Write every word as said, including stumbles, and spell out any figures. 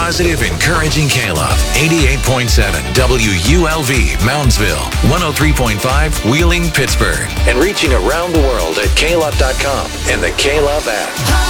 positive, encouraging K-Love. eighty-eight point seven W U L V, Moundsville. one oh three point five, Wheeling, Pittsburgh. And reaching around the world at K Love dot com and the K-Love app.